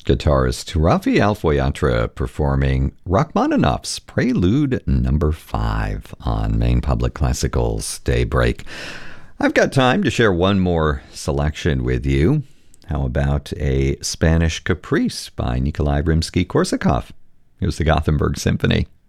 guitarist Rafael Foyatra performing Rachmaninoff's Prelude Number 5 on Maine Public Classical's Daybreak. I've got time to share one more selection with you. How about a Spanish Caprice by Nikolai Rimsky-Korsakov? Here's the Gothenburg Symphony.